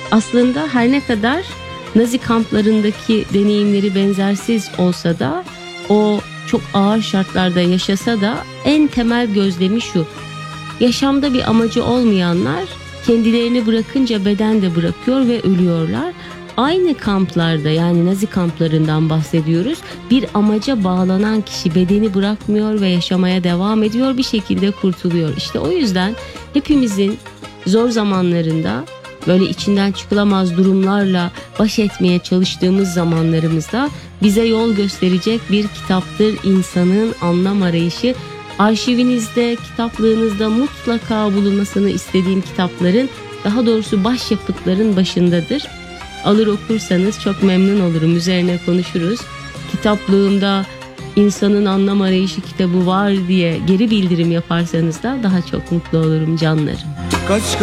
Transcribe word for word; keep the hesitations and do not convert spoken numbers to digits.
aslında her ne kadar Nazi kamplarındaki deneyimleri benzersiz olsa da, o çok ağır şartlarda yaşasa da en temel gözlemi şu: yaşamda bir amacı olmayanlar kendilerini bırakınca beden de bırakıyor ve ölüyorlar. Aynı kamplarda, yani Nazi kamplarından bahsediyoruz, bir amaca bağlanan kişi bedeni bırakmıyor ve yaşamaya devam ediyor, bir şekilde kurtuluyor. İşte o yüzden hepimizin zor zamanlarında, böyle içinden çıkılamaz durumlarla baş etmeye çalıştığımız zamanlarımızda bize yol gösterecek bir kitaptır İnsanın Anlam Arayışı. Arşivinizde, kitaplığınızda mutlaka bulunmasını istediğim kitapların, daha doğrusu başyapıtların başındadır. Alır okursanız çok memnun olurum, üzerine konuşuruz. Kitaplığımda İnsanın Anlam Arayışı kitabı var diye geri bildirim yaparsanız da daha çok mutlu olurum canlarım. Kaç